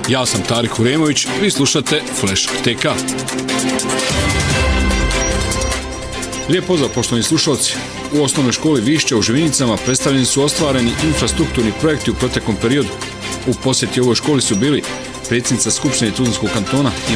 Ja sam Tarik Uremović, vi slušate Flash TK. Lijep pozdrav, poštovani slušalci. U osnovnoj školi Višća u Živinicama predstavljeni su ostvareni infrastrukturni projekti u proteklom periodu. U posjeti ovoj školi su bili predsjednica Skupštine Tuzlanskog kantona